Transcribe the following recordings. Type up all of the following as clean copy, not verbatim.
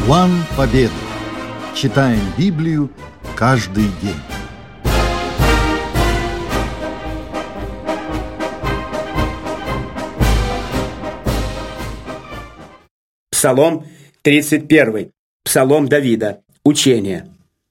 План победы. Читаем Библию каждый день. Псалом 31. Псалом Давида. Учение.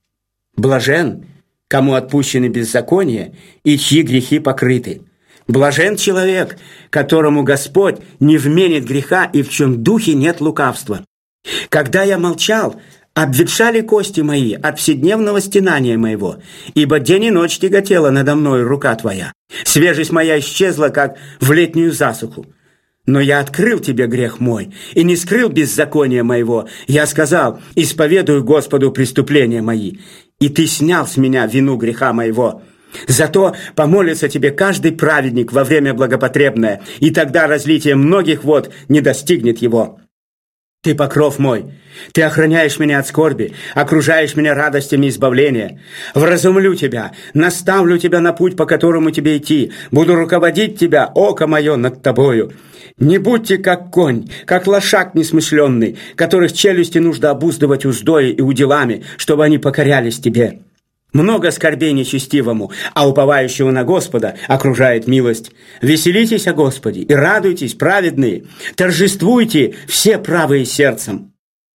Блажен, кому отпущены беззакония и чьи грехи покрыты. Блажен человек, которому Господь не вменит греха и в чем духе нет лукавства. Когда я молчал, обветшали кости мои от вседневного стенания моего, ибо день и ночь тяготела надо мною рука Твоя. Свежесть моя исчезла, как в летнюю засуху. Но я открыл Тебе грех мой и не скрыл беззакония моего. Я сказал: исповедую Господу преступления мои, и Ты снял с меня вину греха моего. Зато помолится Тебе каждый праведник во время благопотребное, и тогда разлитие многих вод не достигнет его. Ты покров мой, Ты охраняешь меня от скорби, окружаешь меня радостями избавления. Вразумлю Тебя, наставлю Тебя на путь, по которому Тебе идти, буду руководить Тебя, око мое над Тобою. Не будьте как конь, как лошак несмышленный, которых челюсти нужно обуздывать уздой и уделами, чтобы они покорялись Тебе. Много скорбей нечестивому, а уповающего на Господа окружает милость. Веселитесь о Господе и радуйтесь, праведные, торжествуйте все правые сердцем.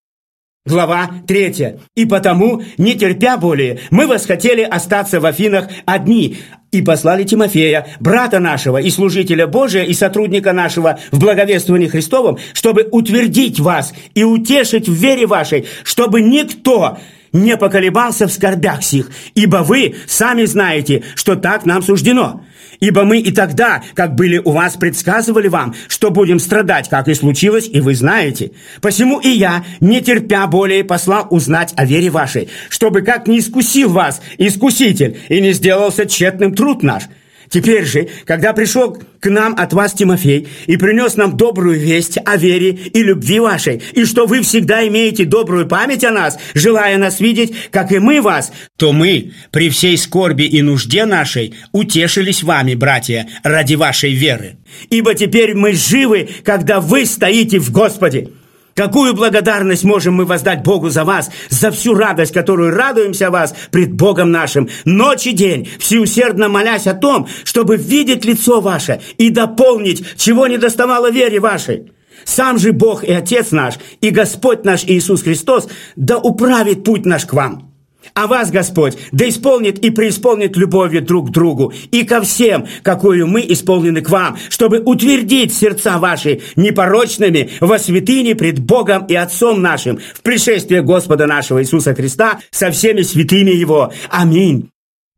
Глава 3. «И потому, не терпя более, мы восхотели остаться в Афинах одни, и послали Тимофея, брата нашего и служителя Божия, и сотрудника нашего в благовествовании Христовом, чтобы утвердить вас и утешить в вере вашей, чтобы никто не поколебался в скорбях сих, ибо вы сами знаете, что так нам суждено. Ибо мы и тогда, как были у вас, предсказывали вам, что будем страдать, как и случилось, и вы знаете. Посему и я, не терпя более, послал узнать о вере вашей, чтобы как не искусил вас искуситель, и не сделался тщетным труд наш. Теперь же, когда пришел к нам от вас Тимофей и принес нам добрую весть о вере и любви вашей, и что вы всегда имеете добрую память о нас, желая нас видеть, как и мы вас, то мы при всей скорби и нужде нашей утешились вами, братья, ради вашей веры. Ибо теперь мы живы, когда вы стоите в Господе. Какую благодарность можем мы воздать Богу за вас, за всю радость, которую радуемся о вас пред Богом нашим, ночь и день, всеусердно молясь о том, чтобы видеть лицо ваше и дополнить, чего не доставало вере вашей. Сам же Бог и Отец наш, и Господь наш Иисус Христос, да управит путь наш к вам. А вас, Господь, да исполнит и преисполнит любовью друг к другу и ко всем, какую мы исполнены к вам, чтобы утвердить сердца ваши непорочными во святыне пред Богом и Отцом нашим в пришествии Господа нашего Иисуса Христа со всеми святыми Его. Аминь.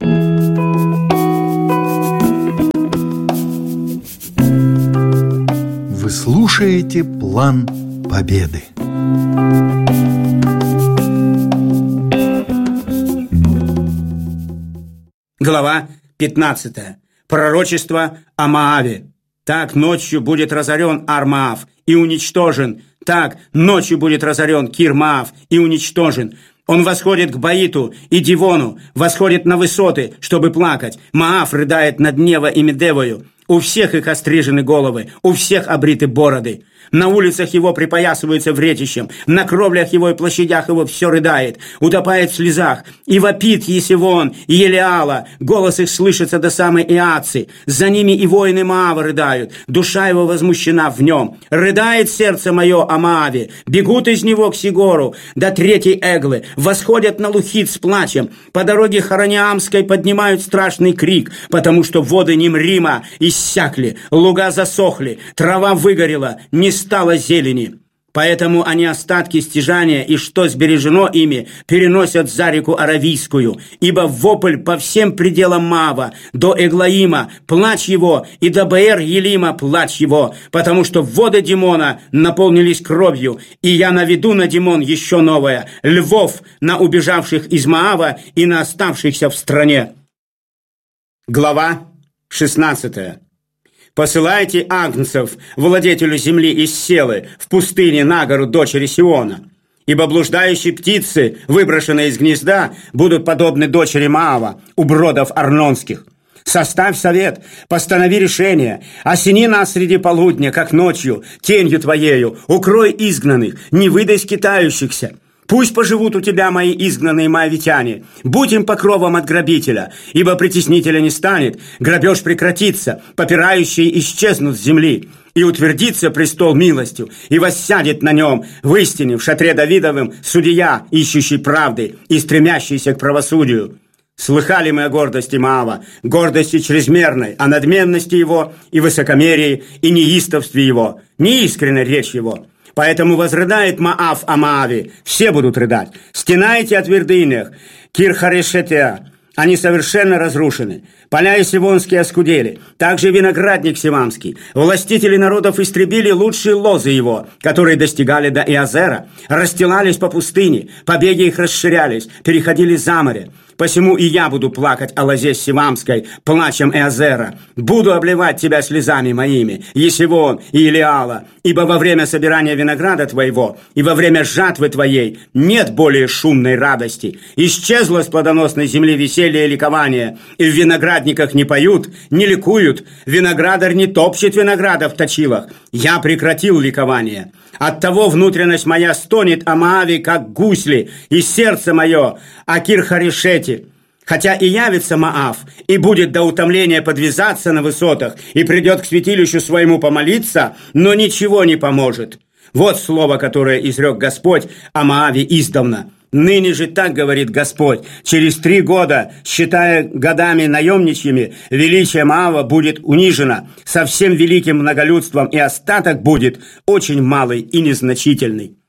Вы слушаете «План победы». Глава 15. Пророчество о Моаве. Так ночью будет разорен Ар-Моав и уничтожен. Так ночью будет разорен Кир-Моав и уничтожен. Он восходит к Баиту и Дивону, восходит на высоты, чтобы плакать. Моав рыдает над Нево и Медевою. У всех их острижены головы, у всех обриты бороды. На улицах его припоясываются вретищем, на кровлях его и площадях его все рыдает, утопает в слезах, и вопит Есивон и Елеала, голос их слышится до самой Иацы, за ними и воины Моава рыдают, душа его возмущена в нем. Рыдает сердце мое о Моаве, бегут из него к Сигору, до третьей Эглы, восходят на Лухит с плачем, по дороге Хорониамской поднимают страшный крик, потому что воды Нимрима иссякли, луга засохли, трава выгорела, не стало зелени. Поэтому они остатки стяжания и что сбережено ими переносят за реку Аравийскую, ибо вопль по всем пределам Моава, до Эглаима плач его, и до Беэр-Елима плач его, потому что воды Димона наполнились кровью, и я наведу на Димон еще новое, львов на убежавших из Моава и на оставшихся в стране. Глава 16. Посылайте агнцев, владетелю земли из Селы, в пустыне на гору дочери Сиона. Ибо блуждающие птицы, выброшенные из гнезда, будут подобны дочери Моава, у бродов арнонских. Составь совет, постанови решение, осени нас среди полудня, как ночью, тенью твоею, укрой изгнанных, не выдай скитающихся. Пусть поживут у тебя мои изгнанные моавитяне. Будь им покровом от грабителя, ибо притеснителя не станет, грабеж прекратится, попирающие исчезнут с земли. И утвердится престол милостью, и воссядет на нем в истине, в шатре Давидовым, судья, ищущий правды и стремящийся к правосудию. Слыхали мы о гордости Моава, гордости чрезмерной, о надменности его и высокомерии, и неистовстве его, неискренна речь его. Поэтому возрыдает Моав о Моаве, все будут рыдать. Стенайте о твердынях, Кир-Харешетеа, они совершенно разрушены. Поля Исивонские оскудели, также виноградник Сивамский. Властители народов истребили лучшие лозы его, которые достигали до Иозера, расстилались по пустыне, побеги их расширялись, переходили за море. Посему и я буду плакать о лозе Сивамской, плачем Иозера. Буду обливать тебя слезами моими, Есивон и Илиала, ибо во время собирания винограда твоего и во время жатвы твоей нет более шумной радости. Исчезло с плодоносной земли веселье и ликование, и в виноградниках не поют, не ликуют, виноградарь не топчет винограда в точилах. Я прекратил ликование. Оттого внутренность моя стонет о Моаве, как гусли, и сердце мое о Кир-Харешете. Хотя и явится Моав, и будет до утомления подвязаться на высотах, и придет к святилищу своему помолиться, но ничего не поможет. Вот слово, которое изрек Господь о Моаве издавна. Ныне же так говорит Господь: через 3 года, считая годами наемничьими, величие Моава будет унижено со всем великим многолюдством, и остаток будет очень малый и незначительный.